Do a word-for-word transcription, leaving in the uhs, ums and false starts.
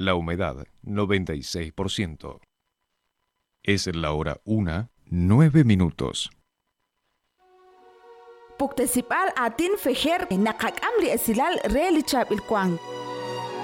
La humedad, noventa y seis por ciento. Es la hora una, nueve minutos. Puktesipal atin fejer nakakam li esilal relichab ilkwang.